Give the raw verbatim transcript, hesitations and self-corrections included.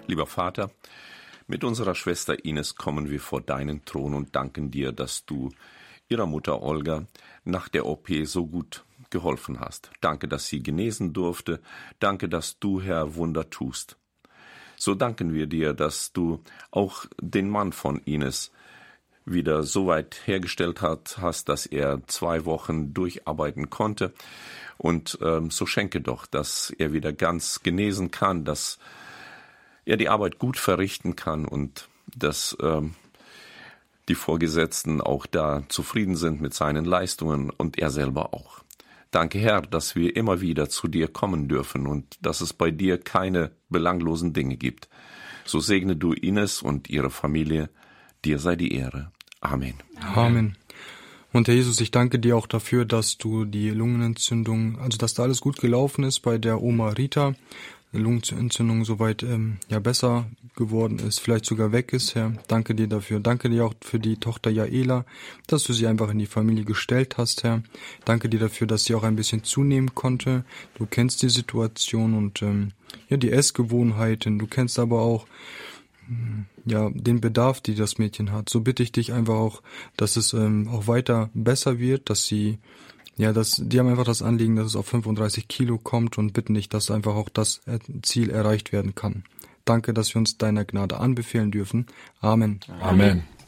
Lieber Vater, mit unserer Schwester Ines kommen wir vor deinen Thron und danken dir, dass du ihrer Mutter Olga nach der O P so gut geholfen hast. Danke, dass sie genesen durfte. Danke, dass du, Herr, Wunder tust. So danken wir dir, dass du auch den Mann von Ines wieder so weit hergestellt hat, hast, dass er zwei Wochen durcharbeiten konnte. Und ähm, so schenke doch, dass er wieder ganz genesen kann, dass er die Arbeit gut verrichten kann und dass ähm, die Vorgesetzten auch da zufrieden sind mit seinen Leistungen und er selber auch. Danke, Herr, dass wir immer wieder zu dir kommen dürfen und dass es bei dir keine belanglosen Dinge gibt. So segne du Ines und ihre Familie. Dir sei die Ehre. Amen. Amen. Und Herr Jesus, ich danke dir auch dafür, dass du die Lungenentzündung, also dass da alles gut gelaufen ist bei der Oma Rita, die Lungenentzündung soweit ähm, ja besser geworden ist, vielleicht sogar weg ist, Herr. Danke dir dafür. Danke dir auch für die Tochter Jaela, dass du sie einfach in die Familie gestellt hast, Herr. Danke dir dafür, dass sie auch ein bisschen zunehmen konnte. Du kennst die Situation und ähm, ja die Essgewohnheiten. Du kennst aber auch ja den Bedarf, die das Mädchen hat. So bitte ich dich einfach auch, dass es ähm, auch weiter besser wird, dass sie Ja, das, die haben einfach das Anliegen, dass es auf fünfunddreißig Kilo kommt und bitten dich, dass einfach auch das Ziel erreicht werden kann. Danke, dass wir uns deiner Gnade anbefehlen dürfen. Amen. Amen.